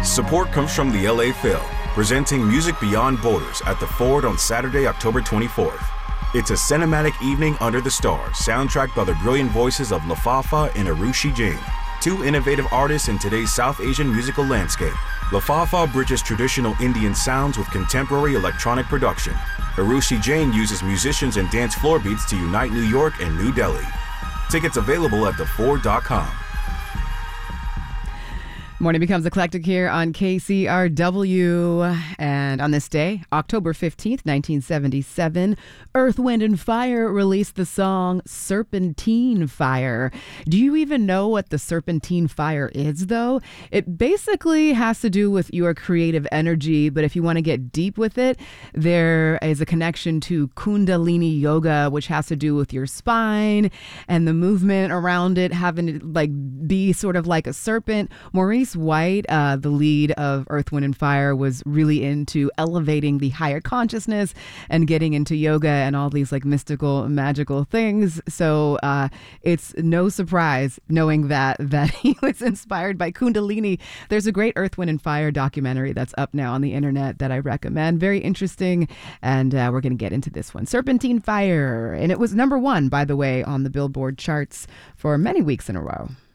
Support comes from the LA Phil, presenting Music Beyond Borders at the Ford on Saturday, October 24th. It's a cinematic evening under the stars, soundtracked by the brilliant voices of Lafafa and Arushi Jain, two innovative artists in today's South Asian musical landscape. Lafafa bridges traditional Indian sounds with contemporary electronic production. Arushi Jain uses musicians and dance floor beats to unite New York and New Delhi. Tickets available at theford.com. Morning Becomes Eclectic here on KCRW. And on this day, October 15th, 1977, Earth, Wind & Fire released the song Serpentine Fire. Do you even know what the Serpentine Fire is, though? It basically has to do with your creative energy, but if you want to get deep with it, there is a connection to Kundalini Yoga, which has to do with your spine and the movement around it, having it be sort of like a serpent. Maurice White, the lead of Earth, Wind & Fire, was really into elevating the higher consciousness and getting into yoga and all these mystical, magical things. So it's no surprise knowing that he was inspired by Kundalini. There's a great Earth, Wind & Fire documentary that's up now on the internet that I recommend. Very interesting. And we're going to get into this one. Serpentine Fire. And it was number 1, by the way, on the Billboard charts for many weeks in a row.